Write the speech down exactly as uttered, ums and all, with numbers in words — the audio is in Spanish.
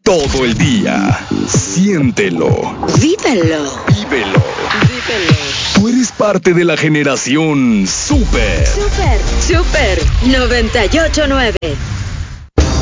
todo el día. Siéntelo. Vívelo. Vívelo. Vívelo. Tú eres parte de la generación Super. Super, super noventa y ocho nueve.